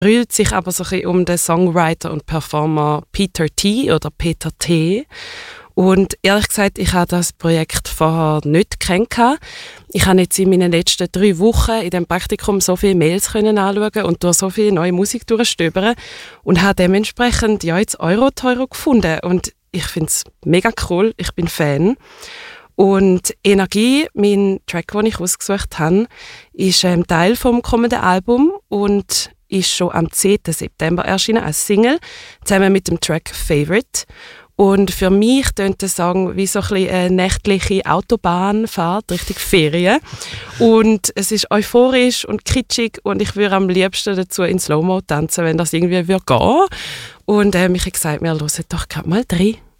rührt sich aber so ein bisschen um den Songwriter und Performer Peter T. oder Peter T. Und ehrlich gesagt, ich habe das Projekt vorher nicht kennengelernt. Ich habe jetzt in meinen letzten 3 Wochen in diesem Praktikum so viele Mails anschauen und durch so viel neue Musik durchstöbern und habe dementsprechend jetzt Euro-Teuro gefunden. Und ich finde es mega cool, ich bin Fan. Und Energie, mein Track, den ich ausgesucht habe, ist Teil vom kommenden Album und ist schon am 10. September erschienen als Single, zusammen mit dem Track Favorite. Und für mich tönt der Song wie so ein bisschen eine nächtliche Autobahnfahrt Richtung Ferien. Und es ist euphorisch und kitschig und ich würde am liebsten dazu in Slow-Mo tanzen, wenn das irgendwie gehen würde. Und ich habe gesagt, wir hören doch gerade mal rein.